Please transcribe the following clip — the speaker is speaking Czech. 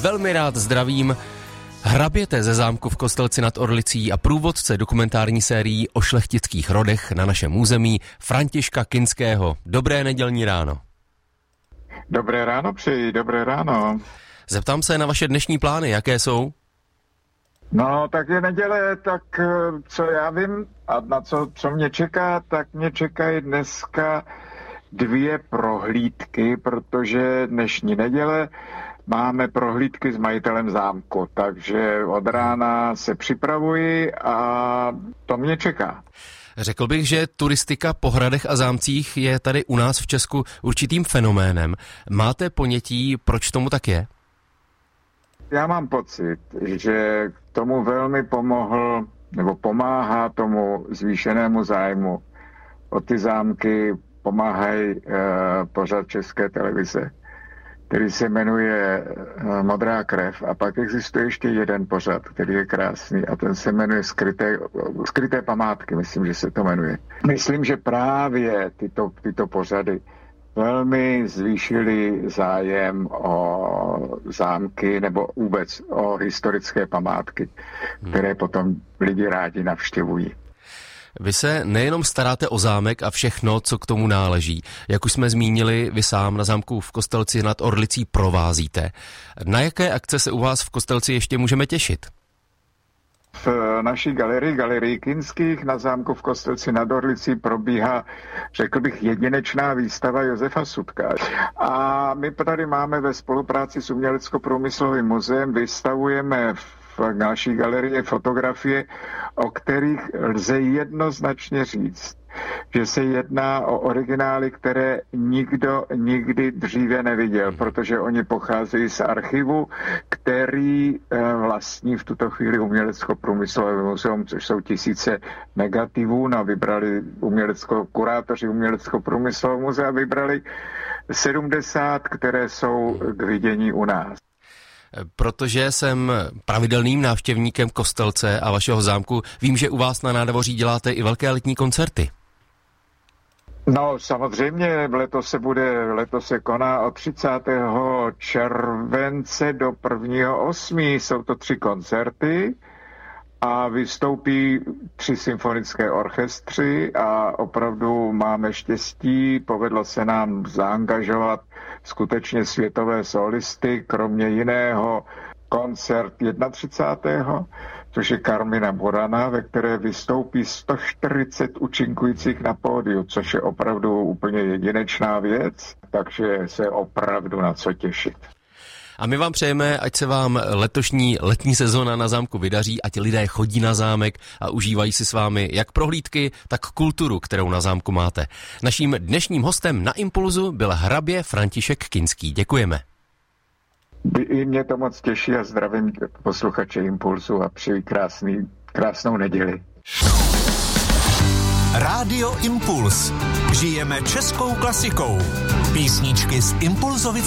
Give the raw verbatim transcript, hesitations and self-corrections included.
velmi rád zdravím hraběte ze zámku v Kostelci nad Orlicí a průvodce dokumentární sérií o šlechtických rodech na našem území Františka Kinského. Dobré nedělní ráno. Dobré ráno přeji, dobré ráno. Zeptám se na vaše dnešní plány, jaké jsou? No, tak je neděle, tak co já vím a na co, co mě čeká, tak mě čekají dneska dvě prohlídky, protože dnešní neděle máme prohlídky s majitelem zámku, takže od rána se připravuji a to mě čeká. Řekl bych, že turistika po hradech a zámcích je tady u nás v Česku určitým fenoménem. Máte ponětí, proč tomu tak je? Já mám pocit, že tomu velmi pomohl, nebo pomáhá tomu zvýšenému zájmu o ty zámky, pomáhají eh, pořad České televize, který se jmenuje eh, Modrá krev. A pak existuje ještě jeden pořad, který je krásný a ten se jmenuje Skryté, Skryté památky, myslím, že se to jmenuje. Myslím, že právě tyto, tyto pořady velmi zvýšili zájem o zámky nebo vůbec o historické památky, které potom lidi rádi navštěvují. Vy se nejenom staráte o zámek a všechno, co k tomu náleží. Jak už jsme zmínili, vy sám na zámku v Kostelci nad Orlicí provázíte. Na jaké akce se u vás v Kostelci ještě můžeme těšit? V naší galerii, galerii Kinských na zámku v Kostelci nad Orlicí probíhá, řekl bych, jedinečná výstava Josefa Sudka. A my tady máme ve spolupráci s Umělecko-průmyslovým muzeem, vystavujeme v naší galerii fotografie, o kterých lze jednoznačně říct, že se jedná o originály, které nikdo nikdy dříve neviděl, protože oni pocházejí z archivu, který vlastní v tuto chvíli Umělecko-průmyslové muzeum, což jsou tisíce negativů. No, vybrali umělecko, kurátoři Umělecko-průmyslového muzea vybrali sedmdesát, které jsou k vidění u nás. Protože jsem pravidelným návštěvníkem Kostelce a vašeho zámku, vím, že u vás na nádvoří děláte i velké letní koncerty. No, samozřejmě, letos se bude, letos se koná od třicátého července do prvního osmého Jsou to tři koncerty a vystoupí tři symfonické orchestry a opravdu máme štěstí, povedlo se nám zaangažovat skutečně světové solisty, kromě jiného koncert třicátého což je Carmina Burana, ve které vystoupí sto čtyřicet účinkujících na pódiu, což je opravdu úplně jedinečná věc, takže se opravdu na co těšit. A my vám přejeme, ať se vám letošní letní sezona na zámku vydaří, ať lidé chodí na zámek a užívají si s vámi jak prohlídky, tak kulturu, kterou na zámku máte. Naším dnešním hostem na Impulzu byl hrabě František Kinský. Děkujeme. I mě to moc těší a zdravím posluchače Impulzu a přeji krásný, krásnou neděli. Rádio Impuls. Žijeme českou klasikou. Písničky z Impulzovic